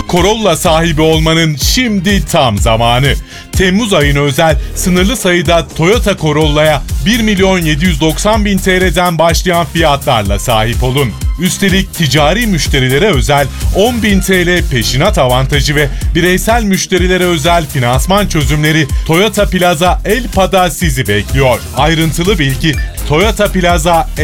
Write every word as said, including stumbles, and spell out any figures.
Corolla sahibi olmanın şimdi tam zamanı. Temmuz ayına özel sınırlı sayıda Toyota Corolla'ya bir milyon yedi yüz doksan bin T L'den başlayan fiyatlarla sahip olun. Üstelik ticari müşterilere özel on bin T L peşinat avantajı ve bireysel müşterilere özel finansman çözümleri Toyota Plaza Elpa'da sizi bekliyor. Ayrıntılı bilgi Toyota Plaza